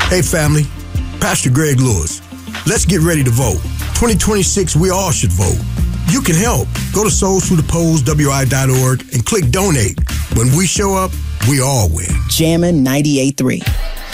Hey, family. Pastor Greg Lewis. Let's get ready to vote. 2026, we all should vote. You can help. Go to soulsthroughthepolls.wi.org and click donate. When we show up, we all win. Jammin' 98.3.